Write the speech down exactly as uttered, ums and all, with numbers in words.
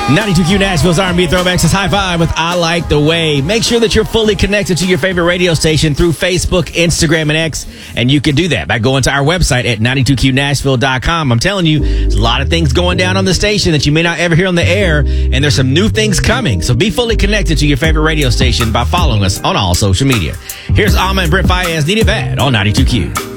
ninety-two Q Nashville's R and B Throwbacks is High Five with I Like the Way. Make sure that you're fully connected to your favorite radio station through Facebook, Instagram, and X. And you can do that by going to our website at ninety-two Q Nashville dot com. I'm telling you, there's a lot of things going down on the station that you may not ever hear on the air. And there's some new things coming. So be fully connected to your favorite radio station by following us on all social media. Here's Alma and Brent Fayez, Need It Bad on ninety-two Q.